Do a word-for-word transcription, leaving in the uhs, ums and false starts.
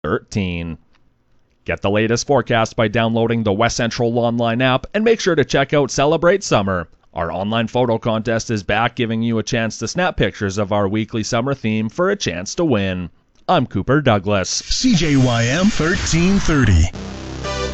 thirteen. Get the latest forecast by downloading the West Central Online app, and make sure to check out Celebrate Summer. Our online photo contest is back, giving you a chance to snap pictures of our weekly summer theme for a chance to win. I'm Cooper Douglas. C J Y M thirteen thirty.